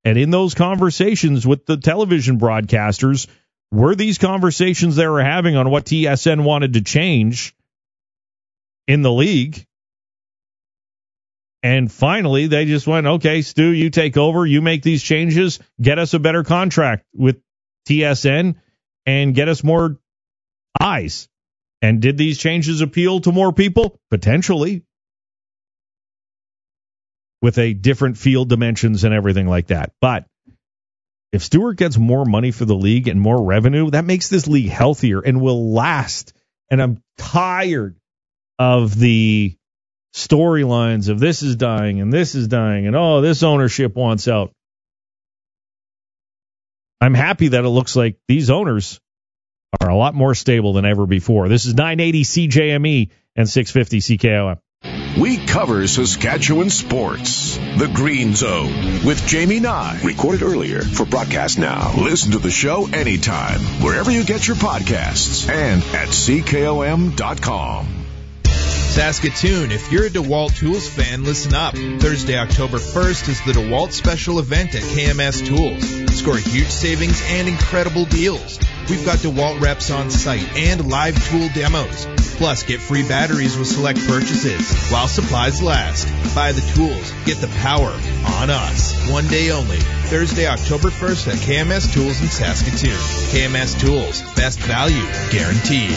And in those conversations with the television broadcasters, were these conversations they were having on what TSN wanted to change in the league? And finally, they just went, okay, Stu, you take over, you make these changes, get us a better contract with TSN, and get us more eyes. And did these changes appeal to more people? Potentially. With a different field dimensions and everything like that. But if Stewart gets more money for the league and more revenue, that makes this league healthier and will last. And I'm tired of the storylines of this is dying and this is dying and, oh, this ownership wants out. I'm happy that it looks like these owners are a lot more stable than ever before. This is 980 CJME and 650 CKOM. We cover Saskatchewan sports. The Green Zone with Jamie Nye. Recorded earlier for broadcast now. Listen to the show anytime, wherever you get your podcasts and at CKOM.com. Saskatoon, if you're a DeWalt Tools fan, listen up. Thursday, October 1st is the DeWalt Special Event at KMS Tools. Score huge savings and incredible deals. We've got DeWalt reps on site and live tool demos. Plus, get free batteries with select purchases while supplies last. Buy the tools. Get the power on us. One day only. Thursday, October 1st at KMS Tools in Saskatoon. KMS Tools. Best value guaranteed.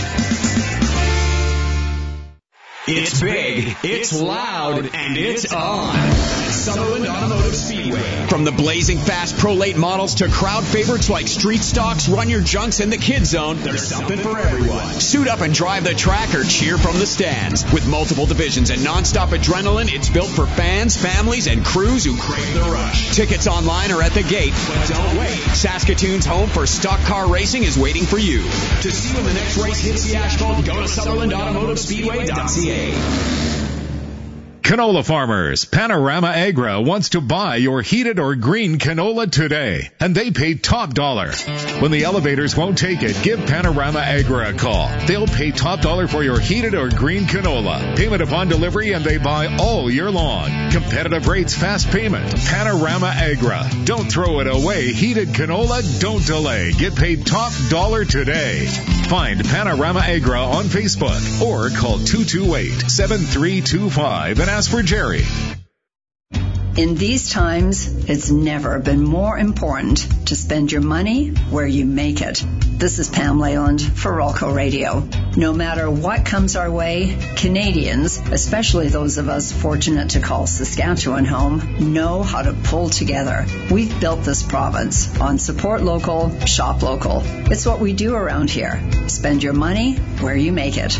It's big, it's loud, and it's on. Sutherland Automotive Speedway. From the blazing fast Pro Late models to crowd favorites like Street Stocks, Run Your Junks, and the Kid Zone, there's something for everyone. Suit up and drive the track or cheer from the stands. With multiple divisions and nonstop adrenaline, it's built for fans, families, and crews who crave the rush. Tickets online or at the gate, but don't wait. Saskatoon's home for stock car racing is waiting for you. To see when the next race hits the asphalt, go to SutherlandAutomotiveSpeedway.ca. Canola farmers, Panorama Agra wants to buy your heated or green canola today, and they pay top dollar. When the elevators won't take it, give Panorama Agra a call. They'll pay top dollar for your heated or green canola. Payment upon delivery, and they buy all year long. Competitive rates, fast payment. Panorama Agra. Don't throw it away. Heated canola, don't delay. Get paid top dollar today. Find Panorama Agra on Facebook or call 228-7325 and ask for Jerry. In these times, it's never been more important to spend your money where you make it. This is Pam Leyland for Rolco Radio. No matter what comes our way, Canadians, especially those of us fortunate to call Saskatchewan home, know how to pull together. We've built this province on support local, shop local. It's what we do around here. Spend your money where you make it.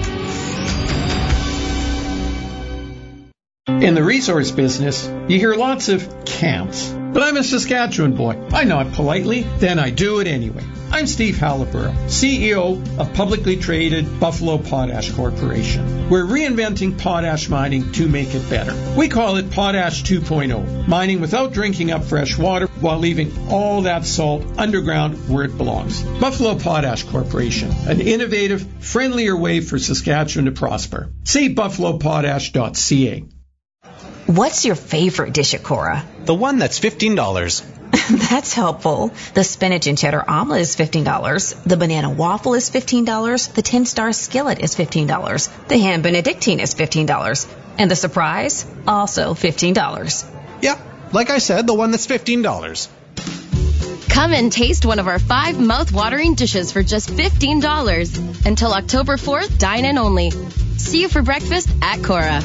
In the resource business, you hear lots of can'ts. But I'm a Saskatchewan boy. I nod politely, then I do it anyway. I'm Steve Halliburton, CEO of publicly traded Buffalo Potash Corporation. We're reinventing potash mining to make it better. We call it Potash 2.0, mining without drinking up fresh water while leaving all that salt underground where it belongs. Buffalo Potash Corporation, an innovative, friendlier way for Saskatchewan to prosper. See buffalopotash.ca. What's your favorite dish at Cora? The one that's $15. That's helpful. The spinach and cheddar omelet is $15. The banana waffle is $15. The 10-star skillet is $15. The ham benedictine is $15. And the surprise? Also $15. Yeah, like I said, the one that's $15. Come and taste one of our 5 mouth-watering dishes for just $15. Until October 4th, dine in only. See you for breakfast at Cora.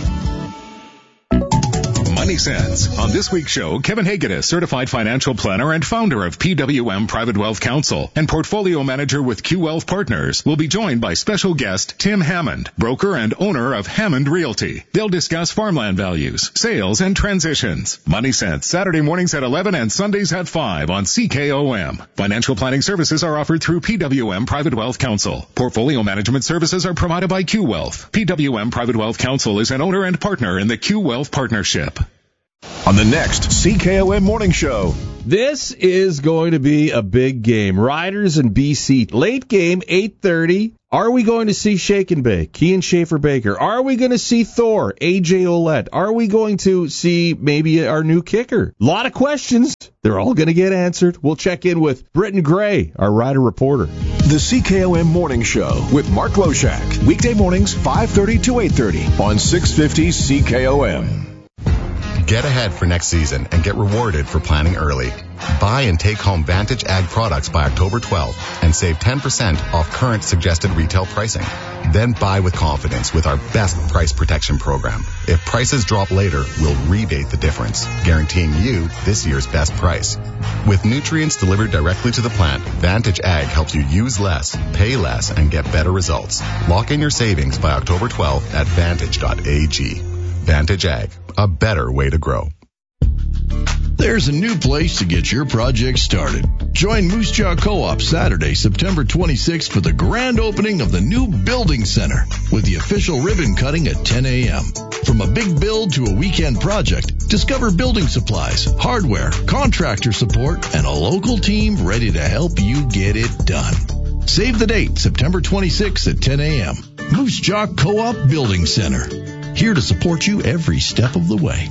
Money Sense. On this week's show, Kevin Hagedis, certified financial planner and founder of PWM Private Wealth Counsel and portfolio manager with Q Wealth Partners, will be joined by special guest Tim Hammond, broker and owner of Hammond Realty. They'll discuss farmland values, sales, and transitions. Money Sense, Saturday mornings at 11 and Sundays at 5 on CKOM. Financial planning services are offered through PWM Private Wealth Counsel. Portfolio management services are provided by Q Wealth. PWM Private Wealth Counsel is an owner and partner in the Q Wealth Partnership. On the next CKOM Morning Show, This is going to be a big game. Riders and BC. Late game, 8:30. Are we going to see Shake and Bake, Kean Schaefer-Baker? Are we going to see Thor, AJ Ouellette? Are we going to see maybe our new kicker? A lot of questions. They're all going to get answered. We'll check in with Britton Gray, our Rider reporter. The CKOM Morning Show with Mark Loshak. Weekday mornings, 5:30 to 8:30 on 650 CKOM. Get ahead for next season and get rewarded for planning early. Buy and take home Vantage Ag products by October 12th and save 10% off current suggested retail pricing. Then buy with confidence with our best price protection program. If prices drop later, we'll rebate the difference, guaranteeing you this year's best price. With nutrients delivered directly to the plant, Vantage Ag helps you use less, pay less, and get better results. Lock in your savings by October 12th at vantage.ag. Vantage Ag, a better way to grow. There's a new place to get your project started. Join Moose Jaw Co-op Saturday, September 26th for the grand opening of the new building center with the official ribbon cutting at 10 a.m. From a big build to a weekend project, discover building supplies, hardware, contractor support, and a local team ready to help you get it done. Save the date, September 26th at 10 a.m. Moose Jaw Co-op Building Center. Here to support you every step of the way.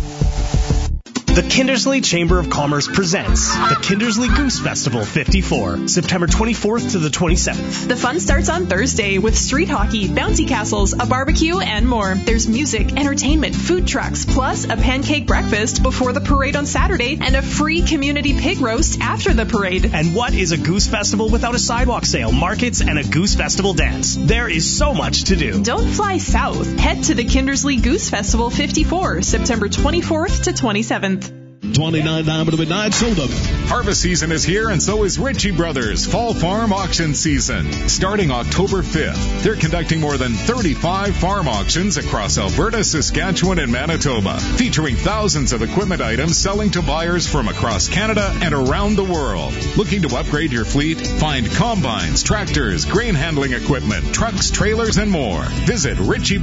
The Kindersley Chamber of Commerce presents the Kindersley Goose Festival 54, September 24th to the 27th. The fun starts on Thursday with street hockey, bouncy castles, a barbecue, and more. There's music, entertainment, food trucks, plus a pancake breakfast before the parade on Saturday and a free community pig roast after the parade. And what is a Goose Festival without a sidewalk sale, markets, and a Goose Festival dance? There is so much to do. Don't fly south. Head to the Kindersley Goose Festival 54, September 24th to 27th. 29 Diamond Midnight Soda. Harvest season is here, and so is Ritchie Brothers Fall Farm Auction Season. Starting October 5th, they're conducting more than 35 farm auctions across Alberta, Saskatchewan, and Manitoba, featuring thousands of equipment items selling to buyers from across Canada and around the world. Looking to upgrade your fleet? Find combines, tractors, grain handling equipment, trucks, trailers, and more. Visit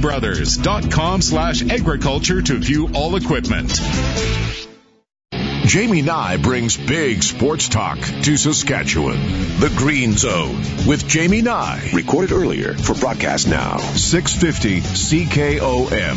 ritchiebrothers.com/agriculture to view all equipment. Jamie Nye brings big sports talk to Saskatchewan. The Green Zone with Jamie Nye. Recorded earlier for broadcast now. 650 CKOM.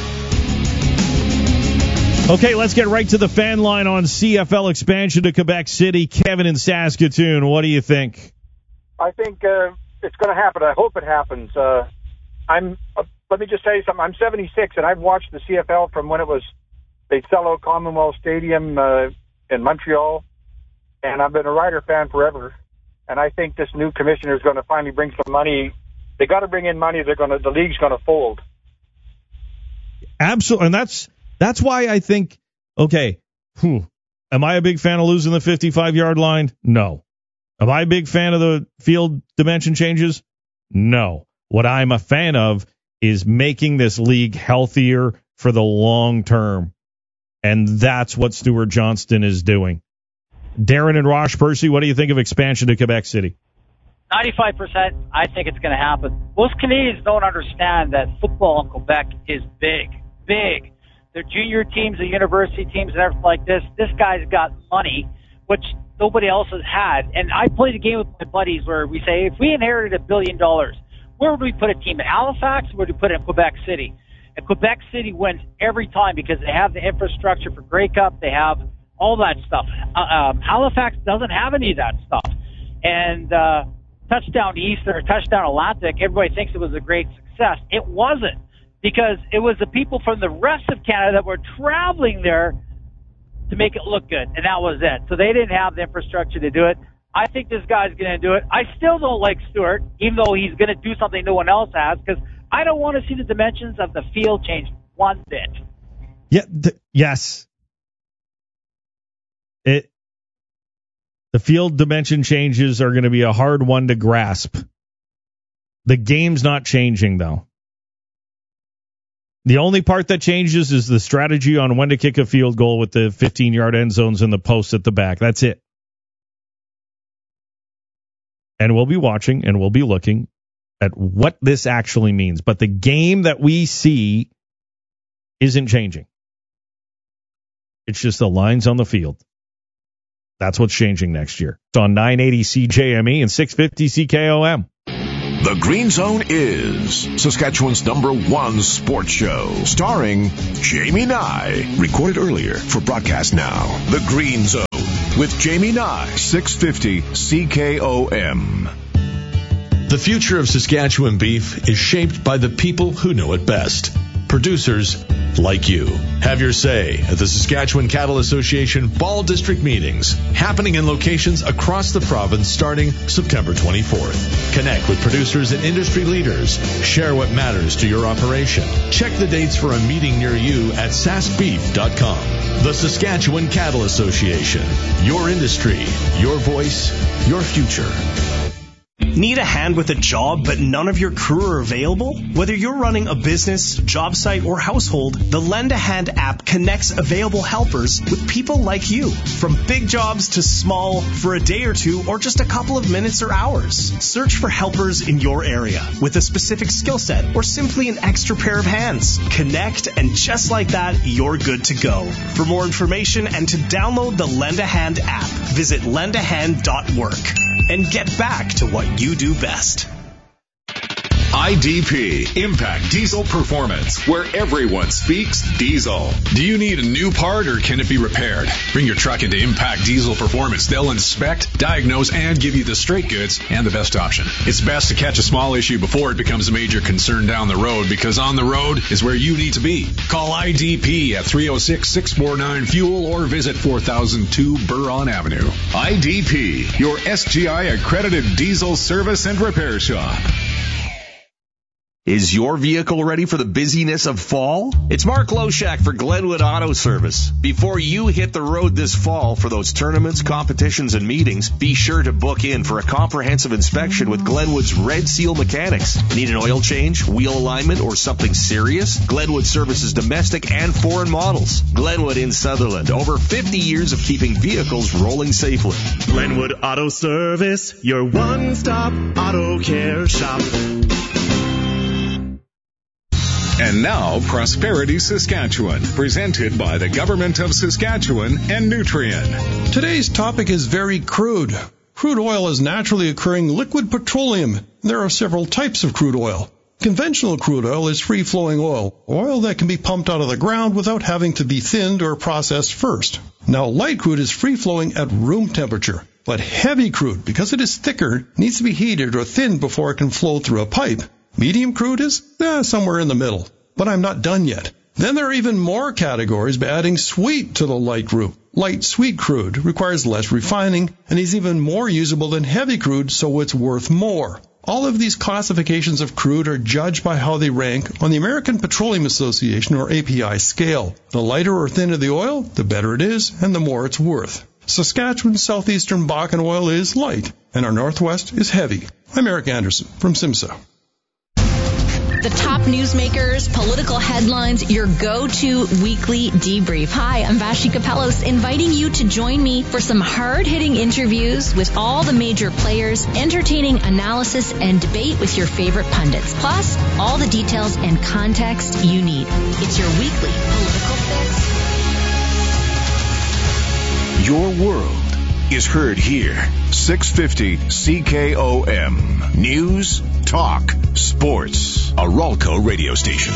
Okay, let's get right to the fan line on CFL expansion to Quebec City. Kevin in Saskatoon, what do you think? I think it's going to happen. I hope it happens. Let me just tell you something. I'm 76, and I've watched the CFL from when it was they sell out Commonwealth Stadium in Montreal, and I've been a Rider fan forever. And I think this new commissioner is going to finally bring some money. They got to bring in money. The league's going to fold. Absolutely, and that's why I think. Okay, am I a big fan of losing the 55-yard line? No. Am I a big fan of the field dimension changes? No. What I'm a fan of is making this league healthier for the long term. And that's what Stuart Johnston is doing. Darren and Rosh Percy, what do you think of expansion to Quebec City? 95%, I think it's going to happen. Most Canadians don't understand that football in Quebec is big. Big. Their junior teams, the university teams, and everything like this. This guy's got money, which nobody else has had. And I played a game with my buddies where we say, if we inherited $1 billion, where would we put a team? In Halifax, or would we put it in Quebec City? And Quebec City wins every time because they have the infrastructure for Grey Cup. They have all that stuff. Halifax doesn't have any of that stuff. And Touchdown East or Touchdown Atlantic, everybody thinks it was a great success. It wasn't, because it was the people from the rest of Canada that were traveling there to make it look good, and that was it. So they didn't have the infrastructure to do it. I think this guy's going to do it. I still don't like Stuart, even though he's going to do something no one else has, because I don't want to see the dimensions of the field change one bit. Yeah, yes. The field dimension changes are going to be a hard one to grasp. The game's not changing, though. The only part that changes is the strategy on when to kick a field goal with the 15-yard end zones and the posts at the back. That's it. And we'll be watching and we'll be looking at what this actually means. But the game that we see isn't changing. It's just the lines on the field. That's what's changing next year. It's on 980 CJME and 650 CKOM. The Green Zone is Saskatchewan's #1 sports show, starring Jamie Nye. Recorded earlier for broadcast now. The Green Zone with Jamie Nye, 650 CKOM. The future of Saskatchewan beef is shaped by the people who know it best. Producers like you. Have your say at the Saskatchewan Cattle Association Fall District meetings, happening in locations across the province starting September 24th. Connect with producers and industry leaders. Share what matters to your operation. Check the dates for a meeting near you at saskbeef.com. The Saskatchewan Cattle Association. Your industry, your voice, your future. Need a hand with a job, but none of your crew are available? Whether you're running a business, job site, or household, the Lend a Hand app connects available helpers with people like you. From big jobs to small, for a day or two, or just a couple of minutes or hours. Search for helpers in your area with a specific skill set, or simply an extra pair of hands. Connect, and just like that, you're good to go. For more information and to download the Lend a Hand app, visit lendahand.work. And get back to what you do best. IDP, Impact Diesel Performance, where everyone speaks diesel. Do you need a new part or can it be repaired? Bring your truck into Impact Diesel Performance. They'll inspect, diagnose, and give you the straight goods and the best option. It's best to catch a small issue before it becomes a major concern down the road, because on the road is where you need to be. Call IDP at 306-649-FUEL or visit 4002 Buron Avenue. IDP, your SGI accredited diesel service and repair shop. Is your vehicle ready for the busyness of fall? It's Mark Loshak for Glenwood Auto Service. Before you hit the road this fall for those tournaments, competitions, and meetings, be sure to book in for a comprehensive inspection with Glenwood's Red Seal Mechanics. Need an oil change, wheel alignment, or something serious? Glenwood services domestic and foreign models. Glenwood in Sutherland, over 50 years of keeping vehicles rolling safely. Glenwood Auto Service, your one-stop auto care shop. And now, Prosperity Saskatchewan, presented by the Government of Saskatchewan and Nutrien. Today's topic is very crude. Crude oil is naturally occurring liquid petroleum. There are several types of crude oil. Conventional crude oil is free-flowing oil that can be pumped out of the ground without having to be thinned or processed first. Now, light crude is free-flowing at room temperature. But heavy crude, because it is thicker, needs to be heated or thinned before it can flow through a pipe. Medium crude is somewhere in the middle, but I'm not done yet. Then there are even more categories by adding sweet to the light group. Light sweet crude requires less refining and is even more usable than heavy crude, so it's worth more. All of these classifications of crude are judged by how they rank on the American Petroleum Association or API scale. The lighter or thinner the oil, the better it is and the more it's worth. Saskatchewan's southeastern Bakken oil is light and our northwest is heavy. I'm Eric Anderson from SIMSA. The top newsmakers, political headlines, your go-to weekly debrief. Hi, I'm Vashi Kapelos, inviting you to join me for some hard-hitting interviews with all the major players, entertaining analysis and debate with your favorite pundits, plus all the details and context you need. It's your weekly political fix. Your world is heard here. 650 CKOM. News, talk, sports. A Ralco radio station.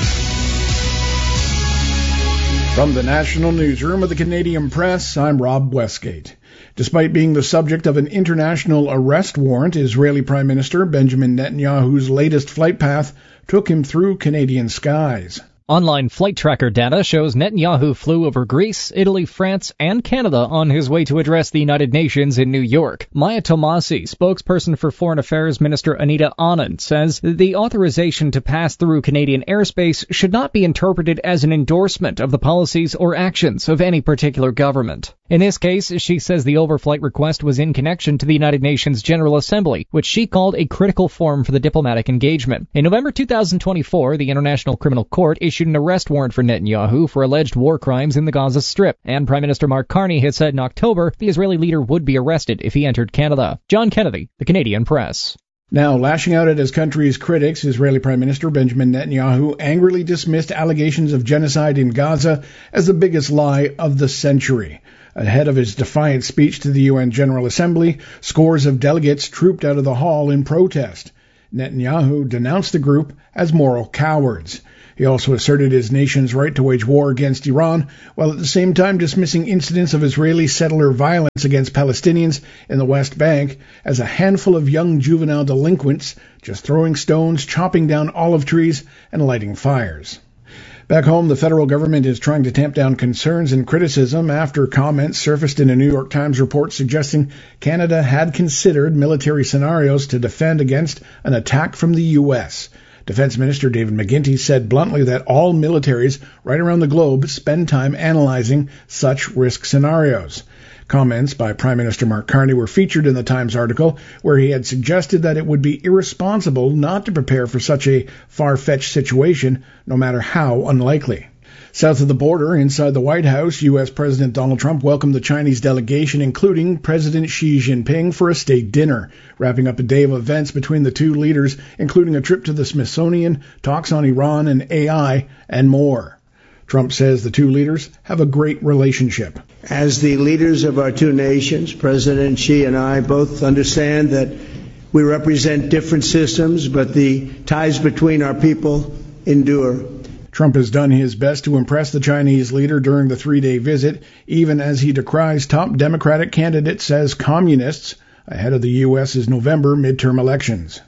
From the National Newsroom of the Canadian Press, I'm Rob Westgate. Despite being the subject of an international arrest warrant, Israeli Prime Minister Benjamin Netanyahu's latest flight path took him through Canadian skies. Online flight tracker data shows Netanyahu flew over Greece, Italy, France, and Canada on his way to address the United Nations in New York. Maya Tomasi, spokesperson for Foreign Affairs Minister Anita Anand, says the authorization to pass through Canadian airspace should not be interpreted as an endorsement of the policies or actions of any particular government. In this case, she says the overflight request was in connection to the United Nations General Assembly, which she called a critical forum for the diplomatic engagement. In November 2024, the International Criminal Court issued an arrest warrant for Netanyahu for alleged war crimes in the Gaza Strip, and Prime Minister Mark Carney had said in October the Israeli leader would be arrested if he entered Canada. John Kennedy, The Canadian Press. Now, lashing out at his country's critics, Israeli Prime Minister Benjamin Netanyahu angrily dismissed allegations of genocide in Gaza as the biggest lie of the century. Ahead of his defiant speech to the UN General Assembly, scores of delegates trooped out of the hall in protest. Netanyahu denounced the group as moral cowards. He also asserted his nation's right to wage war against Iran, while at the same time dismissing incidents of Israeli settler violence against Palestinians in the West Bank as a handful of young juvenile delinquents just throwing stones, chopping down olive trees, and lighting fires. Back home, the federal government is trying to tamp down concerns and criticism after comments surfaced in a New York Times report suggesting Canada had considered military scenarios to defend against an attack from the U.S. Defense Minister David McGuinty said bluntly that all militaries right around the globe spend time analyzing such risk scenarios. Comments by Prime Minister Mark Carney were featured in the Times article, where he had suggested that it would be irresponsible not to prepare for such a far-fetched situation, no matter how unlikely. South of the border, inside the White House, U.S. President Donald Trump welcomed the Chinese delegation, including President Xi Jinping, for a state dinner, wrapping up a day of events between the two leaders, including a trip to the Smithsonian, talks on Iran and AI, and more. Trump says the two leaders have a great relationship. As the leaders of our two nations, President Xi and I both understand that we represent different systems, but the ties between our people endure. Trump has done his best to impress the Chinese leader during the three-day visit, even as he decries top Democratic candidates as communists ahead of the U.S.'s November midterm elections.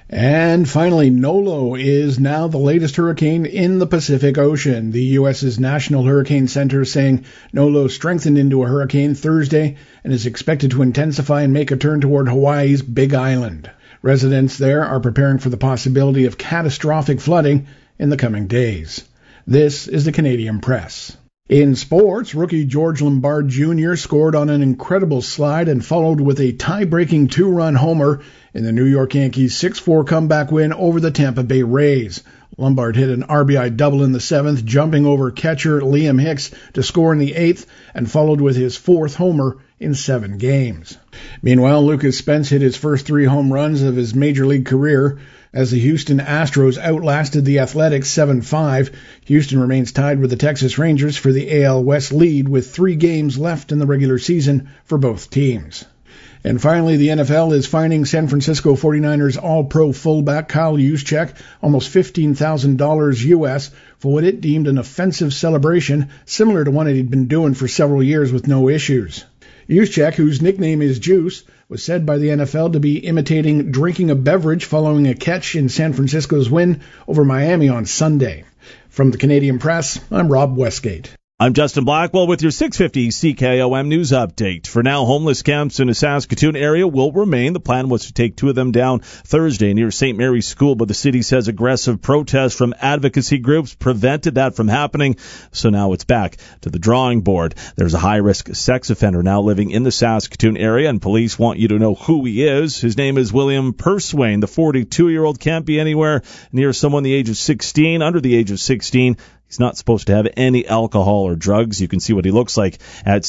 And finally, Nolo is now the latest hurricane in the Pacific Ocean. The U.S.'s National Hurricane Center is saying Nolo strengthened into a hurricane Thursday and is expected to intensify and make a turn toward Hawaii's Big Island. Residents there are preparing for the possibility of catastrophic flooding in the coming days. This is the Canadian Press. In sports, rookie George Lombard Jr. scored on an incredible slide and followed with a tie-breaking two-run homer in the New York Yankees' 6-4 comeback win over the Tampa Bay Rays. Lombard hit an RBI double in the seventh, jumping over catcher Liam Hicks to score in the eighth, and followed with his fourth homer in 7 games. Meanwhile, Lucas Spence hit his first 3 home runs of his major league career as the Houston Astros outlasted the Athletics 7-5. Houston remains tied with the Texas Rangers for the AL West lead with 3 games left in the regular season for both teams. And finally, the NFL is fining San Francisco 49ers All-Pro fullback Kyle Juszczyk almost $15,000 U.S. for what it deemed an offensive celebration similar to one he'd been doing for several years with no issues. Juszczyk, whose nickname is Juice, was said by the NFL to be imitating drinking a beverage following a catch in San Francisco's win over Miami on Sunday. From the Canadian Press, I'm Rob Westgate. I'm Justin Blackwell with your 650 CKOM news update. For now, homeless camps in the Saskatoon area will remain. The plan was to take 2 of them down Thursday near St. Mary's School, but the city says aggressive protests from advocacy groups prevented that from happening. So now it's back to the drawing board. There's a high-risk sex offender now living in the Saskatoon area, and police want you to know who he is. His name is William Purswain. The 42-year-old can't be anywhere near someone the age of 16, under the age of 16. He's not supposed to have any alcohol or drugs. You can see what he looks like at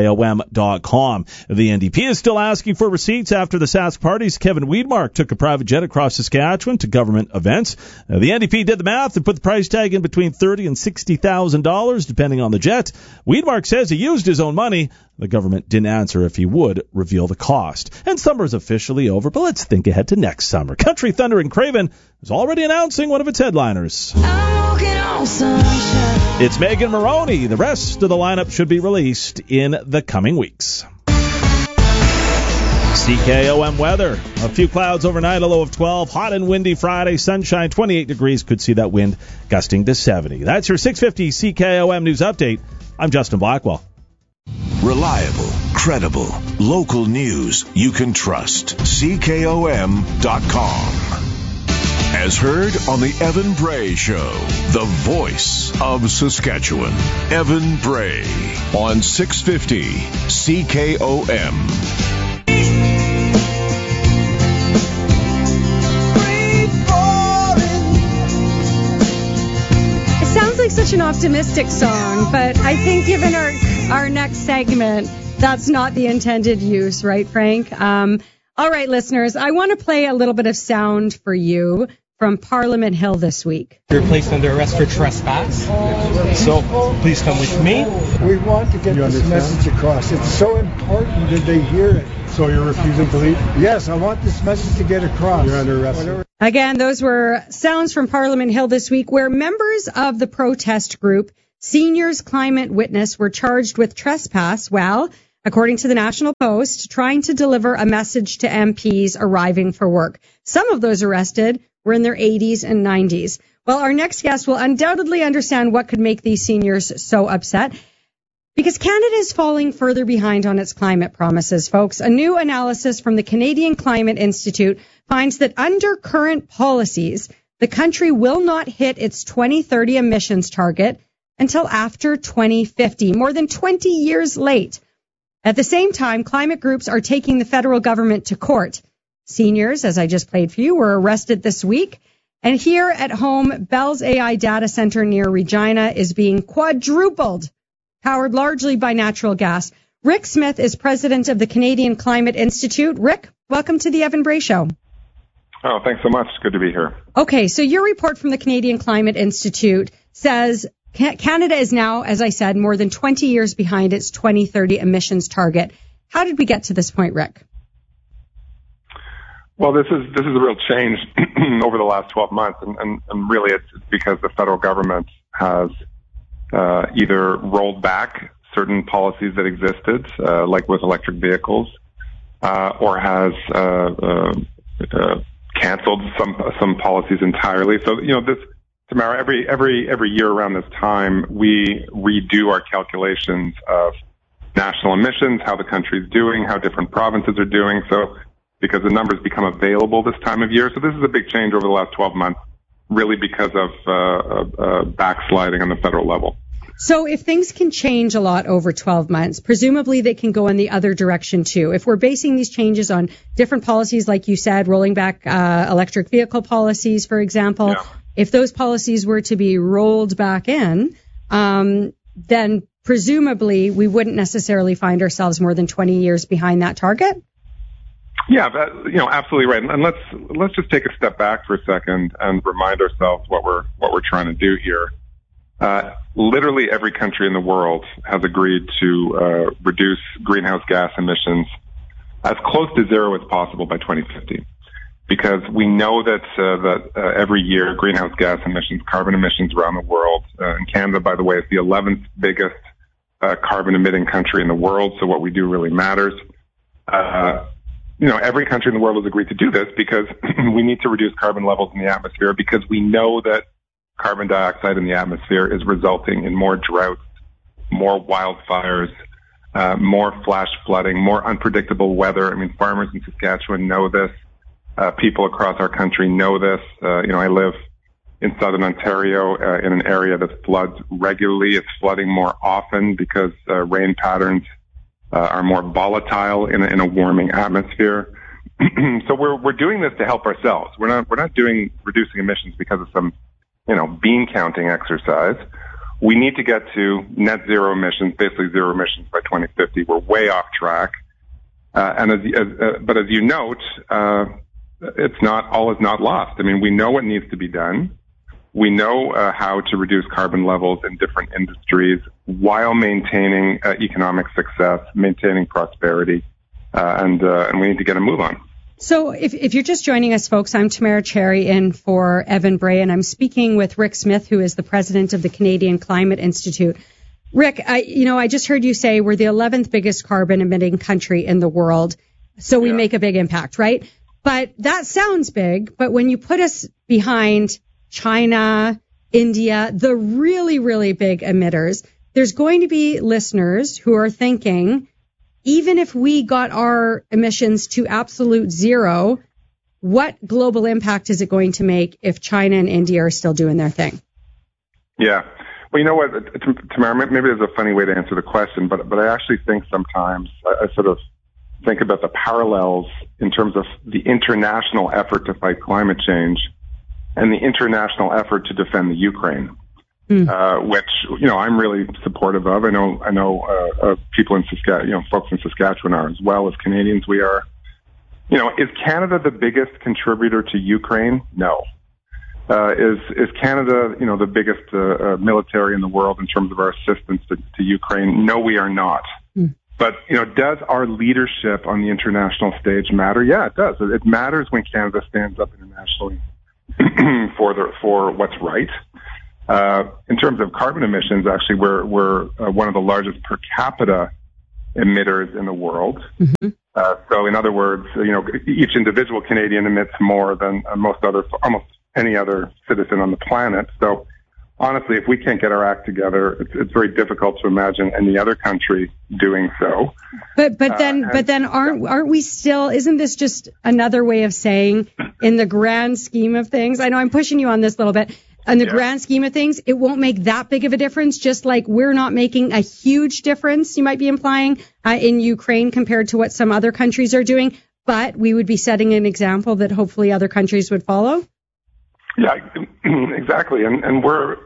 CKOM.com. The NDP is still asking for receipts after the Sask party's Kevin Weidmark took a private jet across Saskatchewan to government events. The NDP did the math and put the price tag in between $30,000 and $60,000, depending on the jet. Weidmark says he used his own money. The government didn't answer if he would reveal the cost. And summer's officially over, but let's think ahead to next summer. Country Thunder and Craven is already announcing one of its headliners. It's Megan Moroney. The rest of the lineup should be released in the coming weeks. CKOM weather. A few clouds overnight, a low of 12. Hot and windy Friday. Sunshine, 28 degrees. Could see that wind gusting to 70. That's your 650 CKOM news update. I'm Justin Blackwell. Reliable, credible, local news you can trust. CKOM.com. As heard on the Evan Bray Show, the voice of Saskatchewan. Evan Bray on 650 CKOM. It sounds like such an optimistic song, but I think given our next segment, that's not the intended use, right, Frank? All right, listeners, I want to play a little bit of sound for you from Parliament Hill this week. You're placed under arrest for trespass. So please come with me. We want to get this message across. It's so important that they hear it. So you're refusing to leave? Yes, I want this message to get across. You're under arrest. Again, those were sounds from Parliament Hill this week, where members of the protest group Seniors Climate Witness were charged with trespass while, according to the National Post, trying to deliver a message to MPs arriving for work. Some of those arrested were in their 80s and 90s. Well, our next guest will undoubtedly understand what could make these seniors so upset, because Canada is falling further behind on its climate promises, folks. A new analysis from the Canadian Climate Institute finds that under current policies, the country will not hit its 2030 emissions target until after 2050, more than 20 years late. At the same time, climate groups are taking the federal government to court. Seniors, as I just played for you, were arrested this week. And here at home, Bell's AI data center near Regina is being quadrupled, powered largely by natural gas. Rick Smith is president of the Canadian Climate Institute. Rick, welcome to the Evan Bray Show. Oh, thanks so much. Good to be here. Okay, so your report from the Canadian Climate Institute says Canada is now, as I said, more than 20 years behind its 2030 emissions target. How did we get to this point, Rick? Well, this is a real change over the last 12 months, and really it's because the federal government has either rolled back certain policies that existed, like with electric vehicles, or has canceled some policies entirely. So, Tamara, every year around this time, we redo our calculations of national emissions, how the country's doing, how different provinces are doing. So, because the numbers become available this time of year. So this is a big change over the last 12 months, really because of backsliding on the federal level. So if things can change a lot over 12 months, presumably they can go in the other direction too. If we're basing these changes on different policies, like you said, rolling back electric vehicle policies, for example, if those policies were to be rolled back in, then presumably we wouldn't necessarily find ourselves more than 20 years behind that target. Yeah, absolutely right. And let's just take a step back for a second and remind ourselves what we're trying to do here. Literally every country in the world has agreed to reduce greenhouse gas emissions as close to zero as possible by 2050, because we know that every year greenhouse gas emissions, carbon emissions around the world, and Canada, by the way, is the 11th biggest carbon emitting country in the world. So what we do really matters. Every country in the world has agreed to do this because we need to reduce carbon levels in the atmosphere, because we know that carbon dioxide in the atmosphere is resulting in more droughts, more wildfires, more flash flooding, more unpredictable weather. I mean, farmers in Saskatchewan know this. People across our country know this. I live in southern Ontario in an area that floods regularly. It's flooding more often because rain patterns are more volatile in a warming atmosphere. So we're doing this to help ourselves. We're not reducing emissions because of some bean counting exercise. We need to get to net zero emissions, basically zero emissions by 2050. We're way off track. But as you note, all is not lost. I mean, we know what needs to be done. We know how to reduce carbon levels in different industries while maintaining economic success, maintaining prosperity, and we need to get a move on. So if you're just joining us, folks, I'm Tamara Cherry in for Evan Bray, and I'm speaking with Rick Smith, who is the president of the Canadian Climate Institute. Rick, I just heard you say we're the 11th biggest carbon emitting country in the world, so we make a big impact, right? But that sounds big, but when you put us behind China, India, the really, really big emitters, there's going to be listeners who are thinking, even if we got our emissions to absolute zero, what global impact is it going to make if China and India are still doing their thing? Yeah. Well, you know what, Tamara, maybe there's a funny way to answer the question, but I actually think sometimes I sort of think about the parallels in terms of the international effort to fight climate change and the international effort to defend the Ukraine, which, I'm really supportive of. I know people in Saskatchewan, folks in Saskatchewan are as well as Canadians. We are, is Canada the biggest contributor to Ukraine? No. Is Canada, the biggest military in the world in terms of our assistance to Ukraine? No, we are not. But, does our leadership on the international stage matter? Yeah, it does. It matters when Canada stands up internationally for what's right. In terms of carbon emissions, actually, we're one of the largest per capita emitters in the world. Mm-hmm. So, in other words, each individual Canadian emits more than almost any other citizen on the planet. So, honestly, if we can't get our act together, it's very difficult to imagine any other country doing so. But then aren't we still? Isn't this just another way of saying, in the grand scheme of things? I know I'm pushing you on this a little bit. In the grand scheme of things, it won't make that big of a difference. Just like we're not making a huge difference, you might be implying, in Ukraine compared to what some other countries are doing. But we would be setting an example that hopefully other countries would follow. Yeah, exactly. And we're,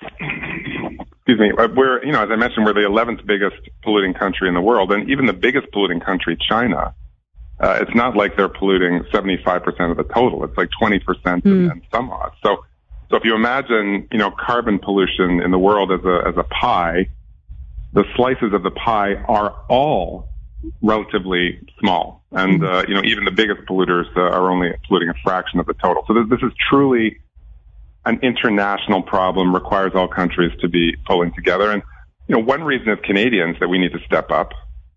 excuse me, we're, as I mentioned, we're the 11th biggest polluting country in the world. And even the biggest polluting country, China, it's not like they're polluting 75% of the total. It's like 20% and some odd. So if you imagine, carbon pollution in the world as a pie, the slices of the pie are all relatively small. And, even the biggest polluters are only polluting a fraction of the total. So this is truly an international problem, requires all countries to be pulling together. And, one reason as Canadians that we need to step up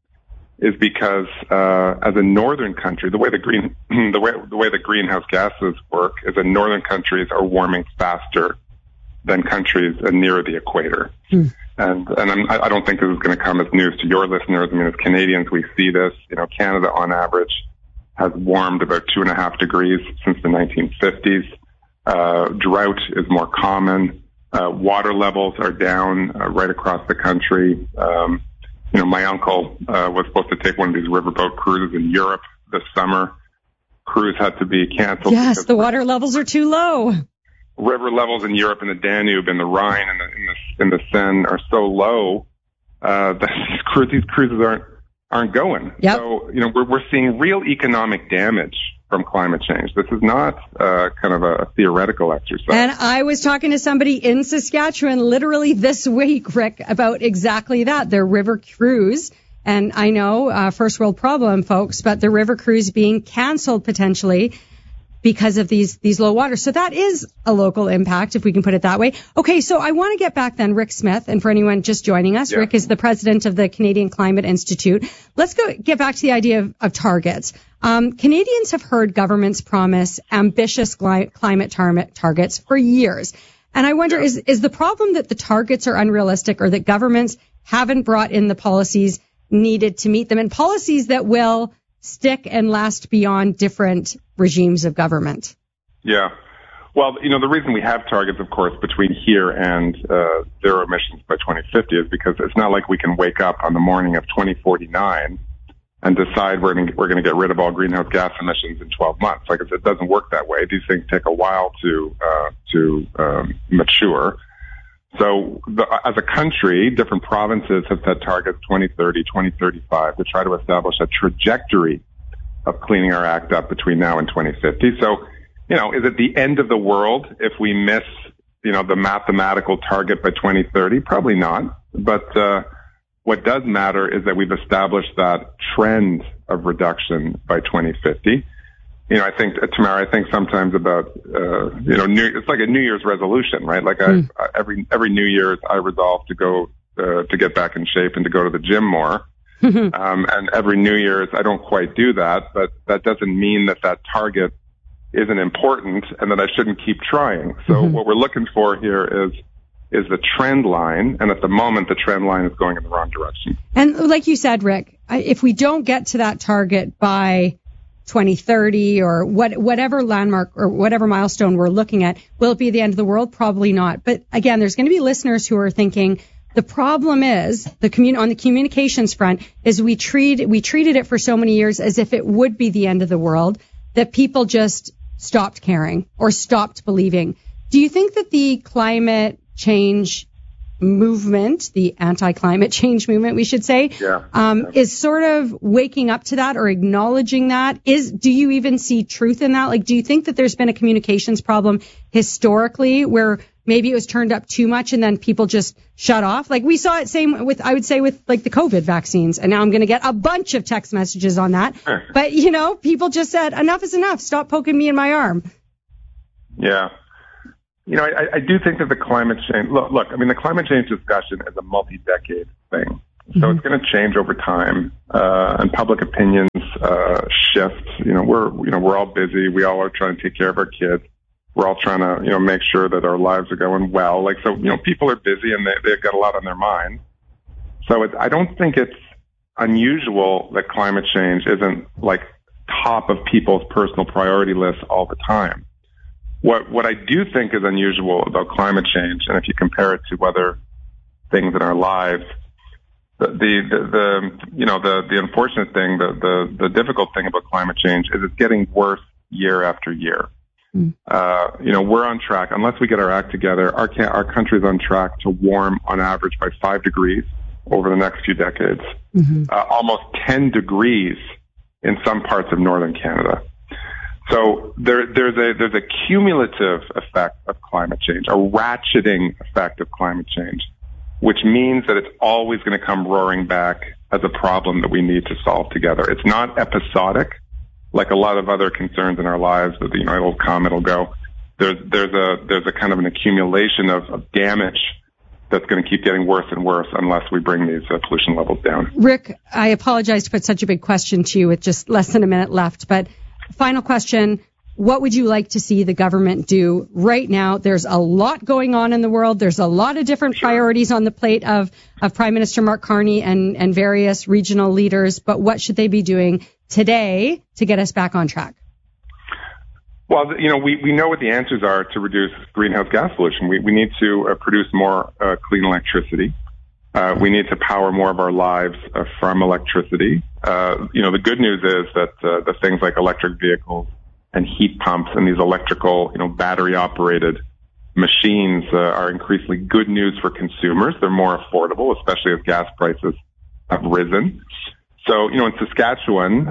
is because, as a northern country, the way the greenhouse gases work is that northern countries are warming faster than countries near the equator. And I don't think this is going to come as news to your listeners. I mean, as Canadians, we see this. Canada on average has warmed about 2.5 degrees since the 1950s. Drought is more common. Water levels are down right across the country. My uncle was supposed to take one of these riverboat cruises in Europe this summer. Cruise had to be canceled. Yes, the water levels are too low. River levels in Europe and the Danube and the Rhine and the Seine are so low that these cruises aren't going. Yep. So we're seeing real economic damage from climate change. This is not kind of a theoretical exercise. And I was talking to somebody in Saskatchewan literally this week, Rick, about exactly that. Their river cruise. And I know, first world problem, folks, but the river cruise being canceled potentially because of these low waters. So that is a local impact, if we can put it that way. Okay, so I want to get back then, Rick Smith, and for anyone just joining us, Rick is the president of the Canadian Climate Institute. Let's get back to the idea of targets. Canadians have heard governments promise ambitious climate targets for years. And I wonder, is the problem that the targets are unrealistic or that governments haven't brought in the policies needed to meet them, and policies that will stick and last beyond different regimes of government? Yeah. Well, the reason we have targets, of course, between here and zero emissions by 2050 is because it's not like we can wake up on the morning of 2049 and decide we're going to get rid of all greenhouse gas emissions in 12 months. Like, it doesn't work that way. These things take a while to mature. So as a country, different provinces have set targets 2030, 2035 to try to establish a trajectory of cleaning our act up between now and 2050. So, is it the end of the world if we miss, the mathematical target by 2030? Probably not. But what does matter is that we've established that trend of reduction by 2050. I think, Tamara, sometimes about, it's like a New Year's resolution, right? Like every New Year's I resolve to go, to get back in shape and to go to the gym more. And every New Year's I don't quite do that, but that doesn't mean that target isn't important and that I shouldn't keep trying. So what we're looking for here is the trend line. And at the moment, the trend line is going in the wrong direction. And like you said, Rick, if we don't get to that target by 2030 or whatever landmark or whatever milestone we're looking at, will it be the end of the world? Probably not. But again, there's going to be listeners who are thinking the problem is on the communications front is we treated it for so many years as if it would be the end of the world that people just stopped caring or stopped believing. Do you think that the climate change movement, the anti-climate change movement, we should say, is sort of waking up to that or acknowledging that? Do you even see truth in that? Like, do you think that there's been a communications problem historically where maybe it was turned up too much and then people just shut off? Like, we saw it same with, I would say, with like the COVID vaccines. And now I'm going to get a bunch of text messages on that. But, people just said, enough is enough. Stop poking me in my arm. Yeah. I do think that the climate change, the climate change discussion is a multi-decade thing. So it's going to change over time, and public opinions shift. We're all busy. We all are trying to take care of our kids. We're all trying to, make sure that our lives are going well. People are busy and they've got a lot on their mind. So I don't think it's unusual that climate change isn't like top of people's personal priority lists all the time. What I do think is unusual about climate change, and if you compare it to other things in our lives, the unfortunate thing, the difficult thing about climate change is it's getting worse year after year. We're on track. Unless we get our act together, our country's on track to warm on average by 5 degrees over the next few decades. Almost 10 degrees in some parts of northern Canada. So there's a cumulative effect of climate change, a ratcheting effect of climate change, which means that it's always going to come roaring back as a problem that we need to solve together. It's not episodic like a lot of other concerns in our lives that, it'll come, it'll go. There's a kind of an accumulation of damage that's going to keep getting worse and worse unless we bring these pollution levels down. Rick, I apologize to put such a big question to you with just less than a minute left, but final question. What would you like to see the government do right now? There's a lot going on in the world. There's a lot of different priorities on the plate of Prime Minister Mark Carney and various regional leaders. But what should they be doing today to get us back on track? Well, we know what the answers are to reduce greenhouse gas pollution. We need to produce more clean electricity. We need to power more of our lives from electricity. The good news is that the things like electric vehicles and heat pumps and these electrical, battery-operated machines are increasingly good news for consumers. They're more affordable, especially as gas prices have risen. So, in Saskatchewan,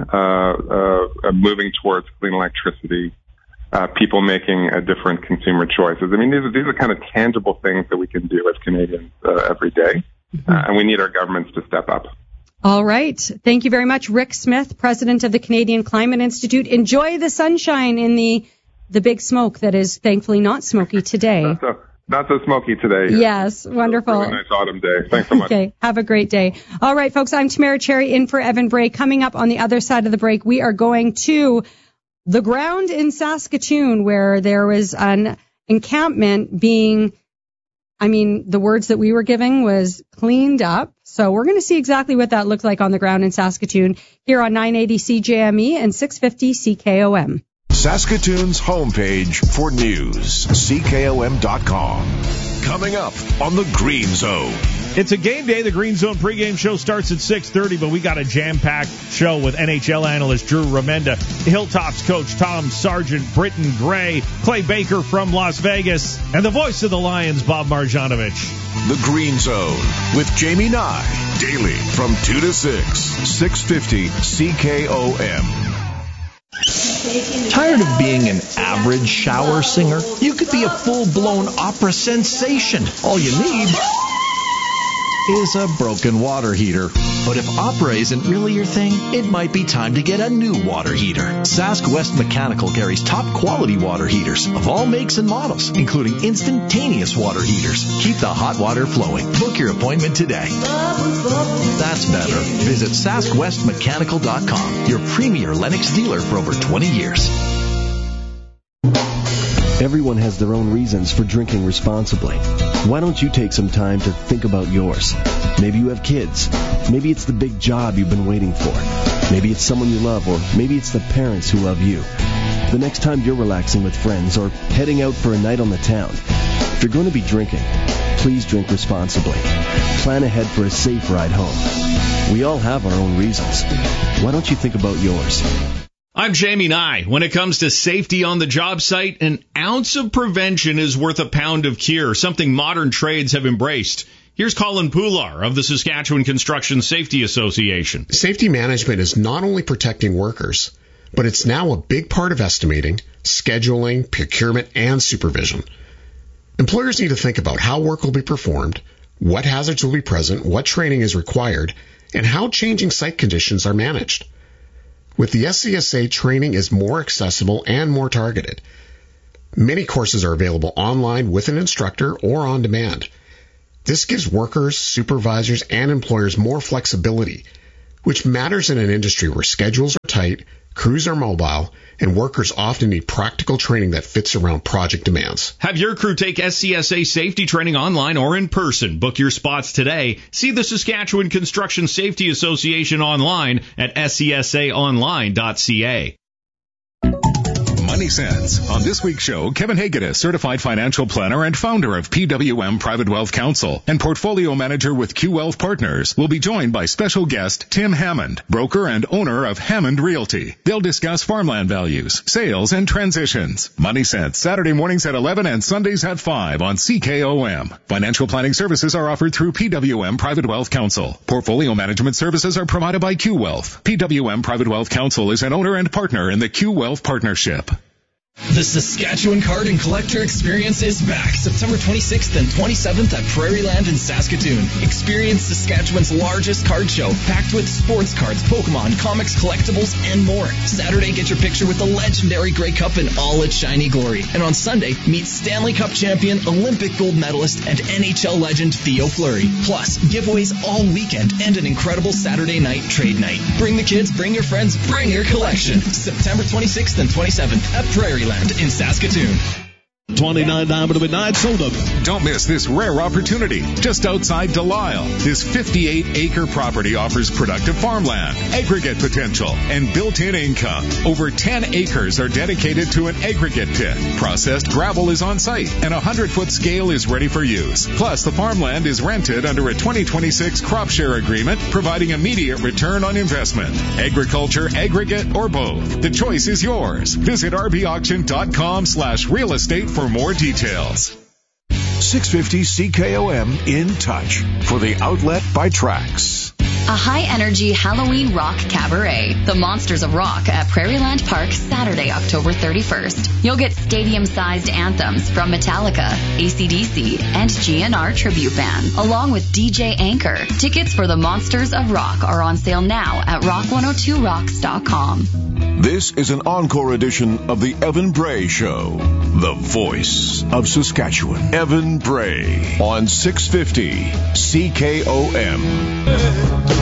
moving towards clean electricity, people making different consumer choices. I mean, these are kind of tangible things that we can do as Canadians every day, and we need our governments to step up. All right. Thank you very much, Rick Smith, president of the Canadian Climate Institute. Enjoy the sunshine in the big smoke that is thankfully not smoky today. Not so smoky today. Yes, wonderful. Really nice autumn day. Thanks so much. Okay, have a great day. All right, folks, I'm Tamara Cherry in for Evan Bray. Coming up on the other side of the break, we are going to the ground in Saskatoon where there was an encampment being, the words that we were giving was cleaned up. So we're going to see exactly what that looked like on the ground in Saskatoon here on 980 CJME and 650 CKOM. Saskatoon's homepage for news, CKOM.com. Coming up on the Green Zone. It's a game day. The Green Zone pregame show starts at 6:30, but we got a jam-packed show with NHL analyst Drew Remenda, Hilltops coach Tom Sargent, Britton Gray, Clay Baker from Las Vegas, and the voice of the Lions, Bob Marjanovic. The Green Zone with Jamie Nye, daily from 2 to 6, 650 CKOM. Tired of being an average shower singer? You could be a full-blown opera sensation. All you need is a broken water heater. But if opera isn't really your thing, it might be time to get a new water heater. Sask West Mechanical carries top quality water heaters of all makes and models, including instantaneous water heaters. Keep the hot water flowing. Book your appointment today. That's better. Visit SaskWestMechanical.com, your premier Lennox dealer for over 20 years. Everyone has their own reasons for drinking responsibly. Why don't you take some time to think about yours? Maybe you have kids. Maybe it's the big job you've been waiting for. Maybe it's someone you love, or maybe it's the parents who love you. The next time you're relaxing with friends or heading out for a night on the town, if you're going to be drinking, please drink responsibly. Plan ahead for a safe ride home. We all have our own reasons. Why don't you think about yours? I'm Jamie Nye. When it comes to safety on the job site, an ounce of prevention is worth a pound of cure, something modern trades have embraced. Here's Colin Poular of the Saskatchewan Construction Safety Association. Safety management is not only protecting workers, but it's now a big part of estimating, scheduling, procurement, and supervision. Employers need to think about how work will be performed, what hazards will be present, what training is required, and how changing site conditions are managed. With the SCSA, training is more accessible and more targeted. Many courses are available online with an instructor or on demand. This gives workers, supervisors, and employers more flexibility, which matters in an industry where schedules are tight, crews are mobile, and workers often need practical training that fits around project demands. Have your crew take SCSA safety training online or in person. Book your spots today. See the Saskatchewan Construction Safety Association online at scsaonline.ca. Money Sense. On this week's show, Kevin Hagedis, certified financial planner and founder of PWM Private Wealth Counsel and portfolio manager with Q Wealth Partners, will be joined by special guest Tim Hammond, broker and owner of Hammond Realty. They'll discuss farmland values, sales, and transitions. Money Sense, Saturday mornings at 11 and Sundays at 5 on CKOM. Financial planning services are offered through PWM Private Wealth Counsel. Portfolio management services are provided by Q Wealth. PWM Private Wealth Counsel is an owner and partner in the Q Wealth Partnership. The Saskatchewan Card and Collector Experience is back September 26th and 27th at Prairieland in Saskatoon. Experience Saskatchewan's largest card show, packed with sports cards, Pokemon, comics, collectibles, and more. Saturday, get your picture with the legendary Grey Cup in all its shiny glory. And on Sunday, meet Stanley Cup champion, Olympic gold medalist, and NHL legend Theo Fleury. Plus, giveaways all weekend and an incredible Saturday night trade night. Bring the kids, bring your friends, bring your collection. September 26th and 27th at Prairieland in Saskatoon. $29 Diamond of Midnight soda. Don't miss this rare opportunity. Just outside Delisle, this 58-acre property offers productive farmland, aggregate potential, and built-in income. Over 10 acres are dedicated to an aggregate pit. Processed gravel is on site, and a 100-foot scale is ready for use. Plus, the farmland is rented under a 2026 crop share agreement, providing immediate return on investment. Agriculture, aggregate, or both. The choice is yours. Visit rbauction.com/real estate for more details. 650 CKOM in touch for the outlet by Trax. A high-energy Halloween rock cabaret, The Monsters of Rock at Prairieland Park, Saturday, October 31st. You'll get stadium-sized anthems from Metallica, AC/DC, and GNR Tribute Band, along with DJ Anchor. Tickets for The Monsters of Rock are on sale now at rock102rocks.com. This is an encore edition of the Evan Bray Show, the voice of Saskatchewan. Evan Bray on 650 CKOM.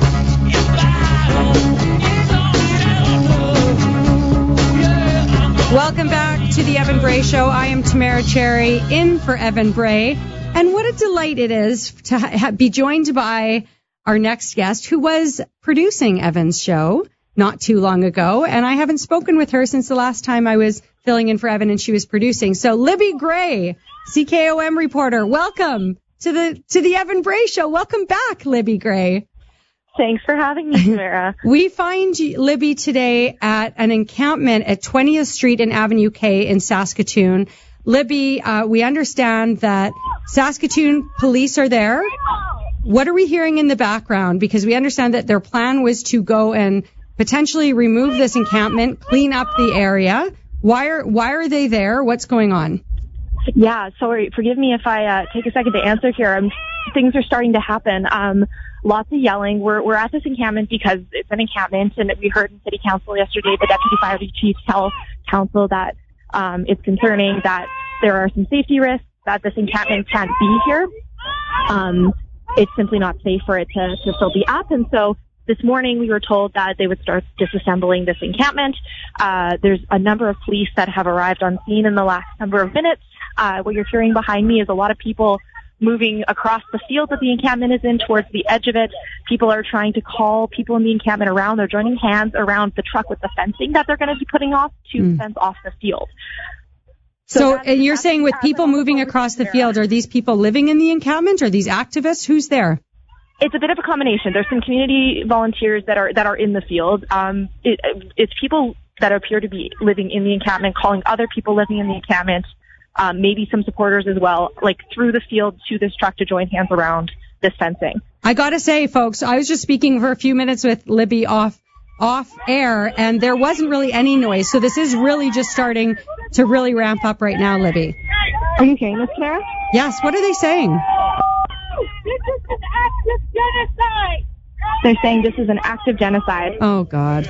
Welcome back to the Evan Bray Show. I am Tamara Cherry, in for Evan Bray. And what a delight it is to be joined by our next guest, who was producing Evan's show not too long ago. And I haven't spoken with her since the last time I was filling in for Evan and she was producing. So Libby Gray, CKOM reporter, welcome to the Evan Bray Show. Welcome back, Libby Gray. Thanks for having me, Tamara. We find Libby today at an encampment at 20th Street and Avenue K in Saskatoon. Libby, we understand that Saskatoon police are there. What are we hearing in the background? Because we understand that their plan was to go and potentially remove this encampment, clean up the area. Why are they there? What's going on? Yeah, sorry. Forgive me if I take a second to answer here. Things are starting to happen. Lots of yelling. We're at this encampment because it's an encampment, and we heard in City Council yesterday the Deputy Fire Chief tell Council that it's concerning that there are some safety risks, that this encampment can't be here. It's simply not safe for it to still be up, and so this morning we were told that they would start disassembling this encampment. There's a number of police that have arrived on scene in the last number of minutes. What you're hearing behind me is a lot of people moving across the field that the encampment is in towards the edge of it. People are trying to call people in the encampment around. They're joining hands around the truck with the fencing that they're going to be putting off to fence off the field. So and you're saying with people moving across the field, are these people living in the encampment? Are these activists? Who's there? It's a bit of a combination. There's some community volunteers that are in the field. It's people that appear to be living in the encampment, calling other people living in the encampment maybe some supporters as well, like through the field to this truck to join hands around this fencing. I gotta say, folks, I was just speaking for a few minutes with Libby off air, and there wasn't really any noise. So this is really just starting to really ramp up right now, Libby. Are you hearing this, Clara? Yes. What are they saying? This is an active genocide. They're saying this is an active genocide. Oh, God.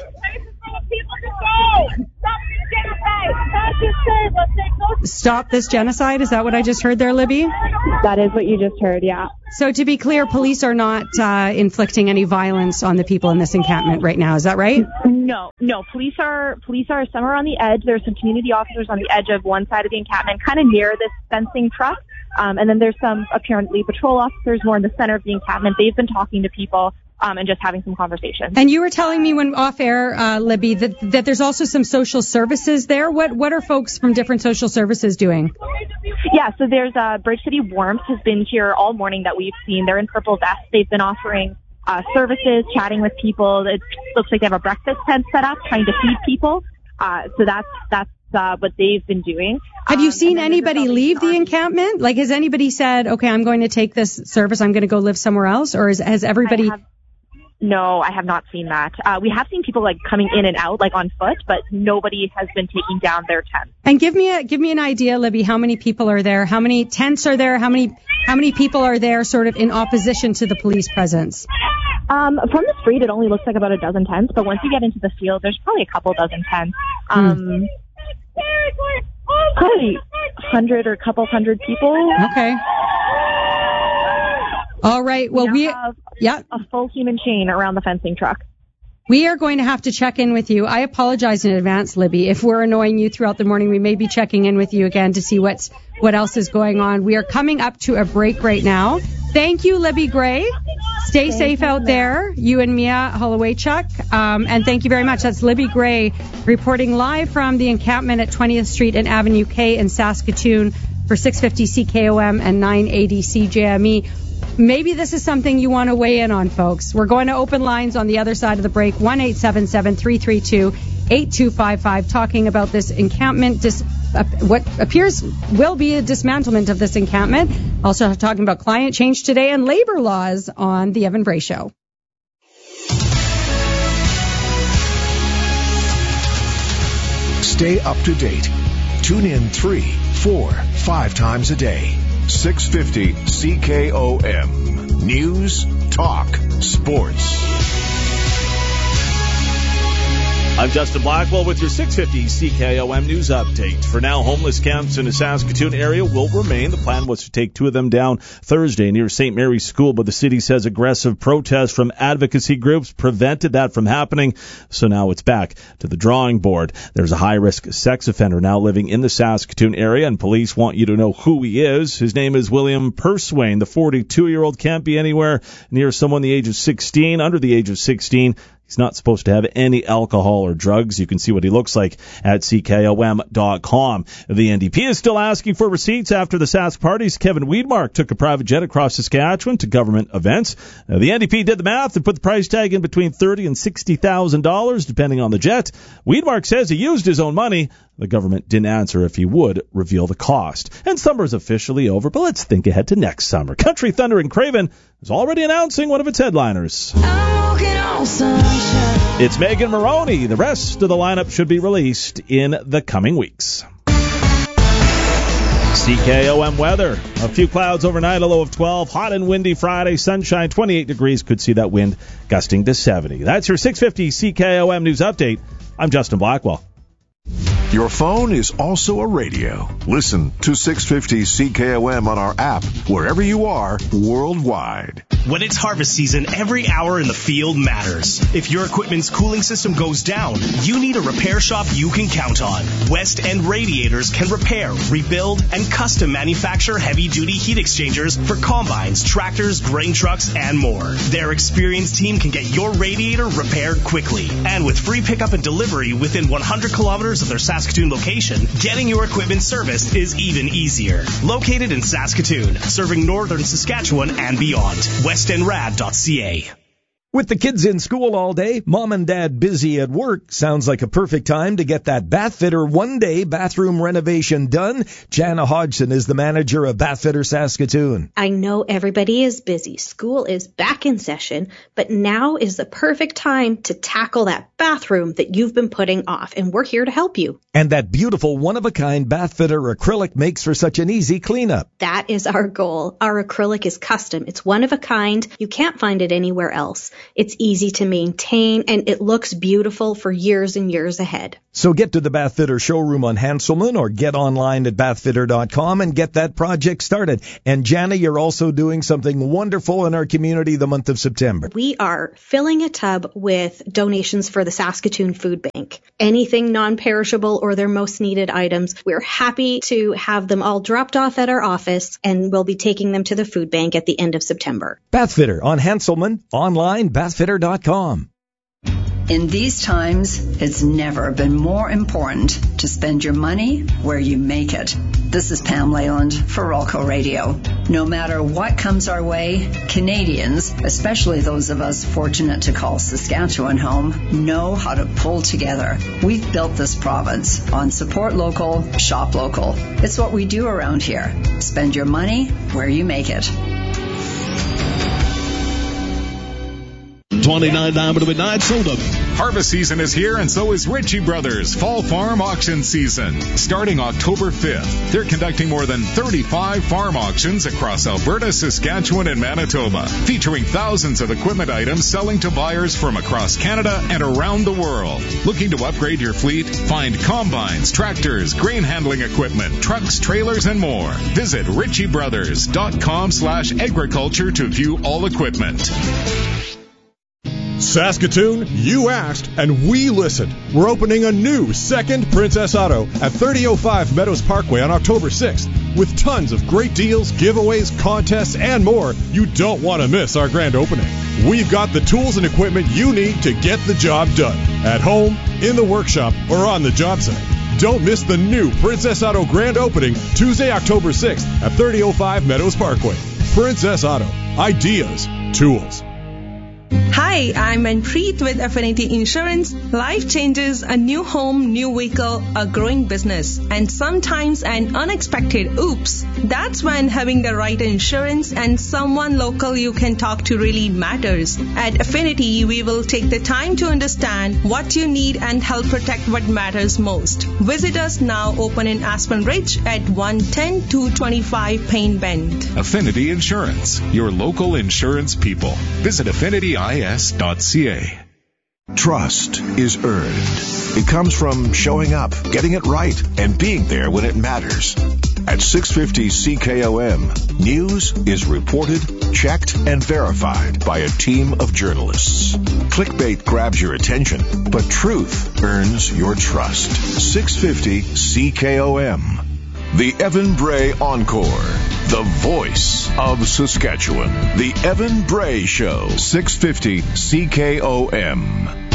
Stop this genocide? Is that what I just heard there, Libby? That is what you just heard, yeah. So to be clear, police are not inflicting any violence on the people in this encampment right now. Is that right? No. Police are some are on the edge. There's some community officers on the edge of one side of the encampment, kind of near this fencing truck. And then there's some apparently patrol officers more in the center of the encampment. They've been talking to people and just having some conversations. And you were telling me when off air, Libby, that there's also some social services there. What are folks from different social services doing? Yeah, so there's Bridge City Warmth has been here all morning that we've seen. They're in purple vests. They've been offering services, chatting with people. It looks like they have a breakfast tent set up, trying to feed people. So that's what they've been doing. Have you seen anybody leave the encampment? Like, has anybody said, okay, I'm going to take this service, I'm going to go live somewhere else? Or has everybody... No, I have not seen that. We have seen people like coming in and out, like on foot, but nobody has been taking down their tents. And give me an idea, Libby, how many people are there? How many tents are there? How many people are there sort of in opposition to the police presence? From the street, it only looks like about a dozen tents, but once you get into the field, there's probably a couple dozen tents. Probably 100 or a couple hundred people. Okay. All right. Well, we have a full human chain around the fencing truck. We are going to have to check in with you. I apologize in advance, Libby. If we're annoying you throughout the morning, we may be checking in with you again to see what else is going on. We are coming up to a break right now. Thank you, Libby Gray. Stay safe out there, you and Mia Hollowaychuk. And thank you very much. That's Libby Gray reporting live from the encampment at 20th Street and Avenue K in Saskatoon for 650 CKOM and 980 CJME. Maybe this is something you want to weigh in on, folks. We're going to open lines on the other side of the break, 1-877-332-8255, talking about this encampment, what appears will be a dismantlement of this encampment. Also talking about climate change today and labor laws on The Evan Bray Show. Stay up to date. Tune in 3, 4, 5 times a day. 650 CKOM. News, talk, sports. I'm Justin Blackwell with your 650 CKOM news update. For now, homeless camps in the Saskatoon area will remain. The plan was to take 2 of them down Thursday near St. Mary's School, but the city says aggressive protests from advocacy groups prevented that from happening. So now it's back to the drawing board. There's a high-risk sex offender now living in the Saskatoon area, and police want you to know who he is. His name is William Purswain. The 42-year-old can't be anywhere near someone under the age of 16. He's not supposed to have any alcohol or drugs. You can see what he looks like at CKOM.com. The NDP is still asking for receipts after the Sask parties. Kevin Weidmark took a private jet across Saskatchewan to government events. The NDP did the math and put the price tag in between $30,000 and $60,000, depending on the jet. Weidmark says he used his own money. The government didn't answer if he would reveal the cost. And summer's officially over, but let's think ahead to next summer. Country Thunder and Craven is already announcing one of its headliners. It's Megan Moroney. The rest of the lineup should be released in the coming weeks. CKOM weather. A few clouds overnight, a low of 12. Hot and windy Friday. Sunshine, 28 degrees. Could see that wind gusting to 70. That's your 650 CKOM news update. I'm Justin Blackwell. Your phone is also a radio. Listen to 650 CKOM on our app, wherever you are, worldwide. When it's harvest season, every hour in the field matters. If your equipment's cooling system goes down, you need a repair shop you can count on. West End Radiators can repair, rebuild, and custom manufacture heavy-duty heat exchangers for combines, tractors, grain trucks, and more. Their experienced team can get your radiator repaired quickly. And with free pickup and delivery within 100 kilometers of their Saskatoon location, getting your equipment serviced is even easier. Located in Saskatoon, serving northern Saskatchewan and beyond. WestEndRad.ca. With the kids in school all day, mom and dad busy at work, sounds like a perfect time to get that Bathfitter one-day bathroom renovation done. Jana Hodgson is the manager of Bathfitter Saskatoon. I know everybody is busy. School is back in session, but now is the perfect time to tackle that bathroom that you've been putting off, and we're here to help you. And that beautiful one-of-a-kind Bathfitter acrylic makes for such an easy cleanup. That is our goal. Our acrylic is custom. It's one of a kind. You can't find it anywhere else. It's easy to maintain, and it looks beautiful for years and years ahead. So get to the Bathfitter showroom on Hanselman or get online at bathfitter.com and get that project started. And Jana, you're also doing something wonderful in our community the month of September. We are filling a tub with donations for the Saskatoon Food Bank. Anything non-perishable or their most needed items, we're happy to have them all dropped off at our office, and we'll be taking them to the food bank at the end of September. Bathfitter on Hanselman, online, bathfitter.com. In these times, it's never been more important to spend your money where you make it. This is Pam Leyland for Rolco Radio. No matter what comes our way, Canadians, especially those of us fortunate to call Saskatchewan home, know how to pull together. We've built this province on support local, shop local. It's what we do around here. Spend your money where you make it. $29 to midnight sold up. Harvest season is here, and so is Ritchie Brothers Fall Farm Auction Season. Starting October 5th, they're conducting more than 35 farm auctions across Alberta, Saskatchewan, and Manitoba, featuring thousands of equipment items selling to buyers from across Canada and around the world. Looking to upgrade your fleet? Find combines, tractors, grain handling equipment, trucks, trailers, and more. Visit ritchiebrothers.com/agriculture to view all equipment. Saskatoon, you asked, and we listened. We're opening a new second Princess Auto at 3005 Meadows Parkway on October 6th. With tons of great deals, giveaways, contests, and more, you don't want to miss our grand opening. We've got the tools and equipment you need to get the job done. At home, in the workshop, or on the job site. Don't miss the new Princess Auto grand opening Tuesday, October 6th at 3005 Meadows Parkway. Princess Auto. Ideas. Tools. Hi, I'm Manpreet with Affinity Insurance. Life changes, a new home, new vehicle, a growing business, and sometimes an unexpected oops. That's when having the right insurance and someone local you can talk to really matters. At Affinity, we will take the time to understand what you need and help protect what matters most. Visit us now, open in Aspen Ridge at 110-225 Payne Bend. Affinity Insurance, your local insurance people. Visit affinityis.ca. Trust is earned. It comes from showing up, getting it right, and being there when it matters. At 650 CKOM, news is reported, checked, and verified by a team of journalists. Clickbait grabs your attention, but truth earns your trust. 650 CKOM. The Evan Bray Encore. The voice of Saskatchewan. The Evan Bray Show. 650 CKOM.